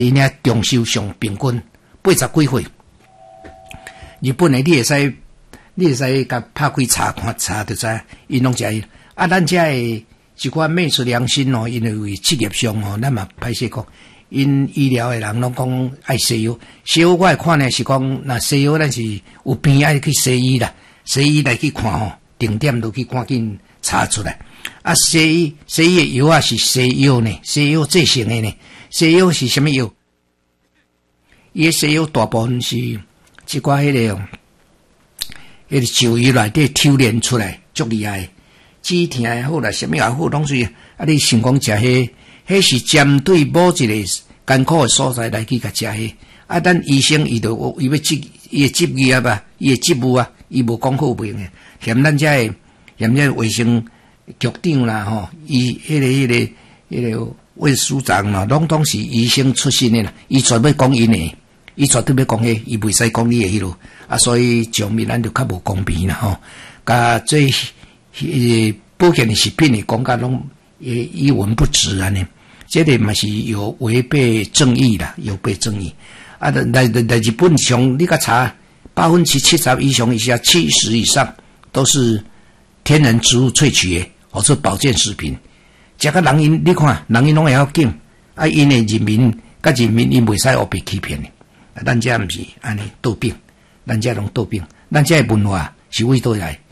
因遐中寿上平均80几岁。日本诶，你会使甲拍开查看查就知，因拢食伊。啊，咱遮诶一寡昧出良心哦，因为职业上哦，咱嘛歹势讲。因医疗诶人拢讲爱西药，西药我会看呢是讲，那西药咱是有病爱去西医啦，西医来去看吼，定点都去赶紧查出来。啊，西医诶药啊是西药呢，西药制成诶呢，西药是什么药？伊诶西药大部分是一寡迄个就医内底抽炼出来，足厉害。止痛也好啦，什么也好，拢是啊，你想讲食迄是针对某一个艰苦诶所在来去甲食迄。啊，咱医生伊要执业吧，伊诶职务啊，伊无讲好命诶，嫌咱遮卫生局长啦吼，伊迄个卫署长啦，拢是医生出身诶啦，伊全要讲因诶，伊绝对要讲迄，伊袂使讲你诶迄落啊，所以上面咱就较无公平啦吼，甲这保健食品诶讲甲拢一文不值啊呢。这个嘛是有违背正义啦，有违正义。啊，来日本上，你甲查70%以上以下，70%以上都是天然植物萃取的，或者保健食品。食个人因，你看人因拢会晓紧，啊，因的人民因袂使互被欺骗的。啊，咱遮毋是安尼倒饼，咱遮拢倒饼，咱遮的文化是为倒来，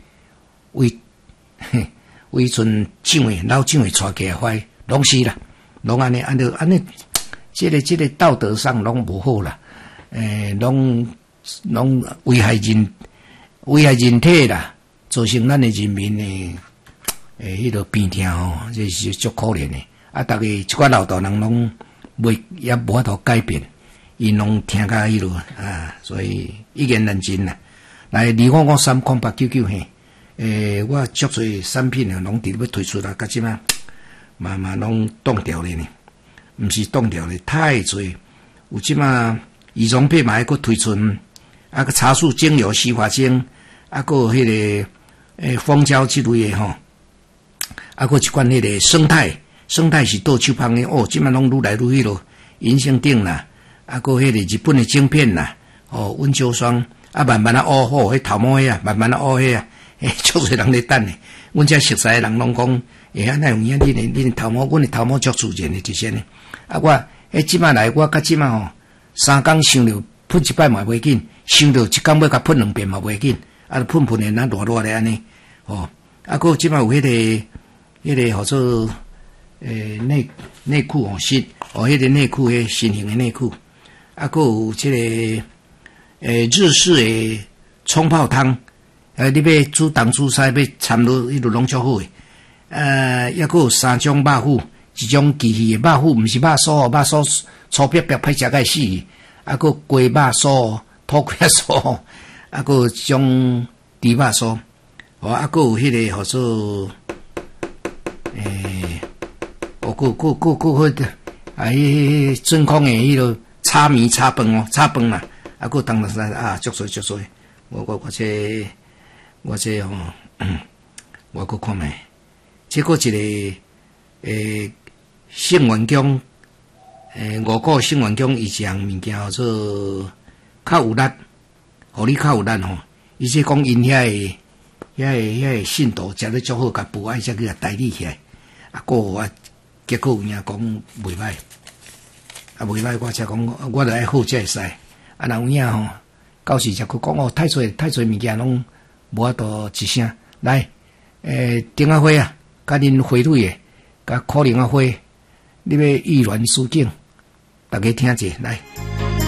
为阵老蒋的带起来坏，拢是啦。拢安尼，这个道德上拢无好啦，拢危害人体啦，造成咱的人民的迄个病痛吼，这是足可怜的。啊，逐个一寡老大人拢也无法度改变，因拢听甲迄落啊，所以一言难尽啦。来2553899嘿，我足侪产品啊，拢伫要推出啦，甲即嘛。慢慢拢冻掉了呢，毋是冻掉了，太侪。有即马仪容品嘛，还佫推出，啊个茶树精油、洗发精，啊个迄个蜂胶之类的吼，啊个一款迄个生态是倒手芳的哦，即马拢愈来愈迄落银杏顶啦，啊个迄个日本的晶片啦，哦温灸霜，啊慢慢啊乌好，迄头毛迄啊，慢慢啊乌迄啊，足侪人咧等咧，阮遮熟悉的人拢讲。哪用影？你的头毛，阮的头毛足自然的，就是呢。啊，我即摆来，我甲即摆吼，3工想着喷一摆嘛袂紧，想着1工要甲喷2遍嘛袂紧，啊，喷的那热的安尼，哦，啊，个即摆有迄个号做内裤哦，迄个内裤迄新型的内裤，啊，个有即个日式的冲泡汤，你要煮东煮西要掺落迄落拢足好诶。抑佫有3种肉腐，一种机器的肉腐，毋是肉酥哦，肉酥粗白白歹食甲会死，啊，佫鸡肉酥、土鸡酥，啊，佫有一种猪肉酥，哦，啊，佫有迄个号做佫迄真空的迄个炒面、炒饭哦，炒饭嘛，啊，佫当然啊，足多，我这吼，我佫看觅。这个一个性元宫5个性元宫伊一项物件叫做较有力，互你较有力吼。伊说讲因遐个信徒食得足好，甲父爱才去甲代理起来。啊，结果有影讲袂歹，啊袂歹，我才讲我著爱好才会使。啊，若有影吼，到时才去讲哦，太侪物件拢无法度一声来丁阿辉啊。甲恁回蕊诶，甲可能啊花，你要意乱思境，大家听者来。